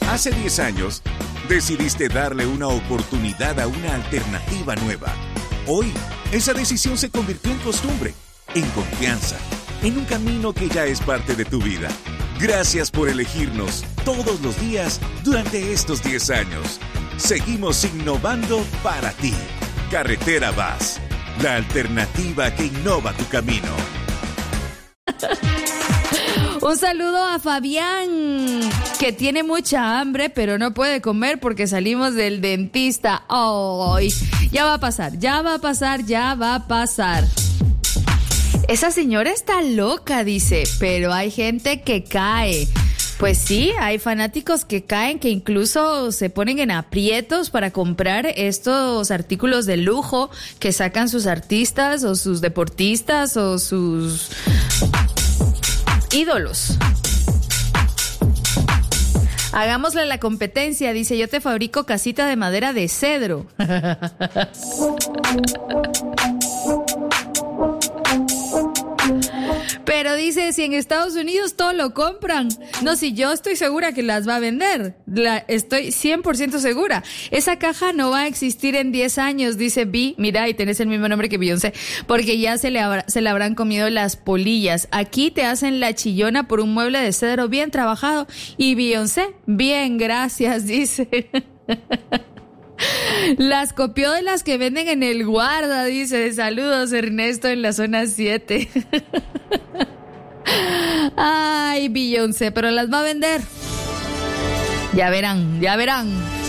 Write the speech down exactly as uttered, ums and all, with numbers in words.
Hace diez años, decidiste darle una oportunidad a una alternativa nueva. Hoy, esa decisión se convirtió en costumbre, en confianza, en un camino que ya es parte de tu vida. Gracias por elegirnos todos los días durante estos diez años. Seguimos innovando para ti. Carretera Vaz, la alternativa que innova tu camino. Un saludo a Fabián, que tiene mucha hambre, pero no puede comer porque salimos del dentista. ¡Ay! Ya va a pasar, ya va a pasar, ya va a pasar. Esa señora está loca, dice, pero hay gente que cae. Pues sí, hay fanáticos que caen, que incluso se ponen en aprietos para comprar estos artículos de lujo que sacan sus artistas o sus deportistas o sus ídolos. Hagámosle la competencia, dice, yo te fabrico casita de madera de cedro. Pero dice, si en Estados Unidos todo lo compran. No, si yo estoy segura que las va a vender. La, estoy cien por ciento segura. Esa caja no va a existir en diez años, dice Vi. Mira, y tenés el mismo nombre que Beyoncé. Porque ya se le, habrá, se le habrán comido las polillas. Aquí te hacen la chillona por un mueble de cedro bien trabajado. Y Beyoncé, bien, gracias, dice. Las copió de las que venden en el Guarda, dice. Saludos, Ernesto, en la zona siete. Ay, Beyoncé, pero las va a vender. Ya verán, ya verán.